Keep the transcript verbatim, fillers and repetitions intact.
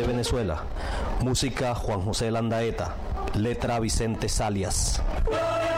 de Venezuela. Música Juan José Landaeta. Letra Vicente Salias.